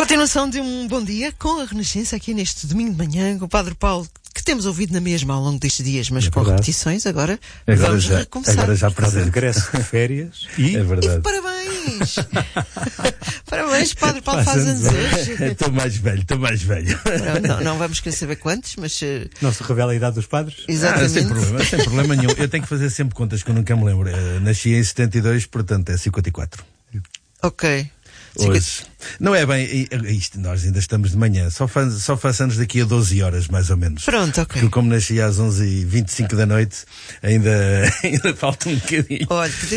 Continuação de um bom dia com a Renascença aqui neste domingo de manhã com o Padre Paulo, que temos ouvido na mesma ao longo destes dias, mas com repetições agora vamos recomeçar. Agora já para regresso de férias e parabéns! Parabéns, Padre Paulo faz anos hoje. Estou mais velho. Não vamos querer saber quantos, mas... Não se revela a idade dos padres? Exatamente. Sem problema nenhum. Eu tenho que fazer sempre contas que eu nunca me lembro. Nasci em 72, portanto é 54. Ok. Hoje. Não é bem isto, nós ainda estamos de manhã, só façamos daqui a 12 horas mais ou menos. Pronto, ok. Porque como nasci às 11h25 da noite, ainda falta um bocadinho. Olha,